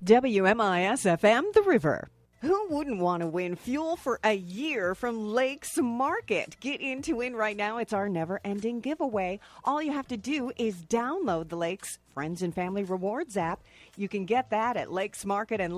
WMIS-FM, The River. Who wouldn't want to win fuel for a year from Lakes Market? Get in to win right now. It's our never-ending giveaway. All you have to do is download the Lakes Friends and Family Rewards app. You can get that at Lakes Market and